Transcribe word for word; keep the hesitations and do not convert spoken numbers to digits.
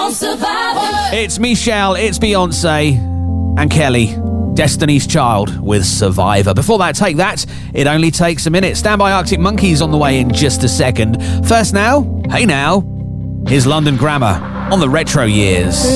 on Survivor. It's Michelle, it's Beyonce, and Kelly, Destiny's Child with Survivor. Before that, Take That, It Only Takes a Minute. Stand by, Arctic Monkeys on the way in just a second. First now, hey now, here's London Grammar on the Retro Years.